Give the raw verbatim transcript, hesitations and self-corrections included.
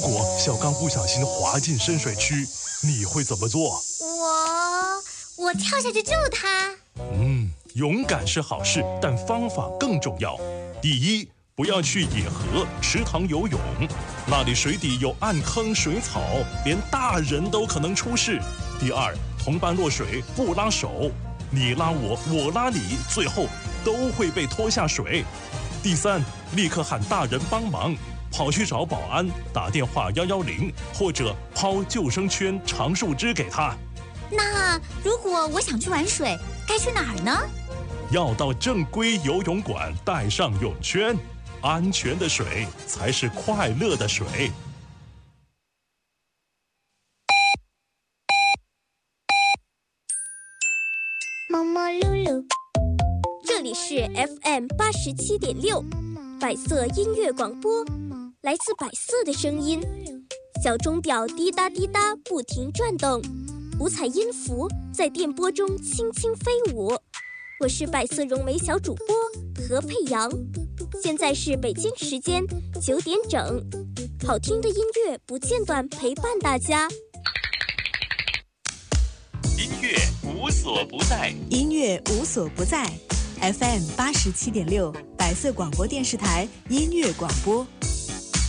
如果小刚不小心滑进深水区，你会怎么做？ 我我跳下去救他。 嗯，勇敢是好事，但方法更重要。第一，不要去野河、池塘游泳，那里水底有暗坑、水草，连大人都可能出事。第二，同伴落水不拉手，你拉我，我拉你，最后都会被拖下水。第三，立刻喊大人帮忙，跑去找保安，打电话一一零，或者抛救生圈、长树枝给他。 那如果我想去玩水，该去哪儿呢？ 要到正规游泳馆，带上泳圈。安全的水才是快乐的水。 毛毛噜噜，这里是 F M 八十七点六，百色音乐广播，来自百色的声音。小钟表滴答滴答不停转动，五彩音符在电波中轻轻飞舞。我是百色融媒小主播何佩阳，现在是北京时间九点整，好听的音乐不间断陪伴大家。 音乐无所不在， 音乐无所不在。F M 八十七点六，百色广播电视台音乐广播。